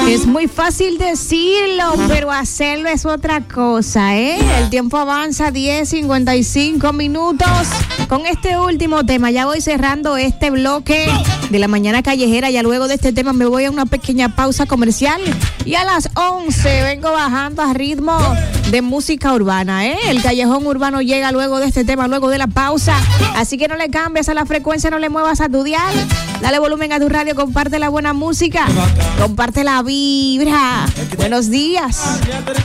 Es muy fácil decirlo, pero hacerlo es otra cosa, ¿eh? El tiempo avanza, 10:55 minutos. Con este último tema, ya voy cerrando este bloque de la mañana callejera. Ya luego de este tema me voy a una pequeña pausa comercial. Y a las 11 vengo bajando a ritmo de música urbana, ¿eh? El callejón urbano llega luego de este tema, luego de la pausa. Así que no le cambies a la frecuencia, no le muevas a tu dial. Dale volumen a tu radio, comparte la buena música, comparte la vibra. Buenos días.